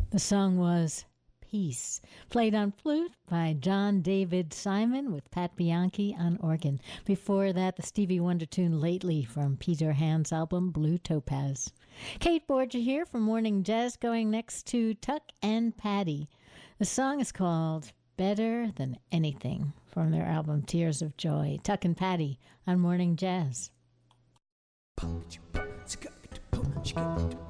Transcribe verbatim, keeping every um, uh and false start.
The song was Peace, played on flute by John David Simon with Pat Bianchi on organ. Before that, the Stevie Wonder tune Lately from Peter Hand's album Blue Topaz. Kate Borgia here from Morning Jazz, going next to Tuck and Patty. The song is called Better Than Anything from their album Tears of Joy. Tuck and Patty on Morning Jazz.